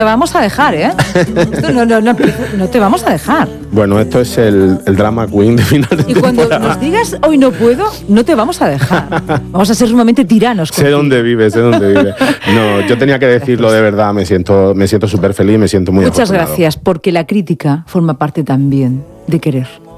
te vamos a dejar, ¿eh? Esto no te vamos a dejar. Bueno, esto es el drama queen de final de Y cuando temporada. nos digas hoy no puedo, no te vamos a dejar. Vamos a ser sumamente tiranos. Sé dónde vive. No, yo tenía que decirlo de verdad, me siento súper feliz, me siento muy Muchas afortunado. gracias, porque la crítica forma parte también de querer.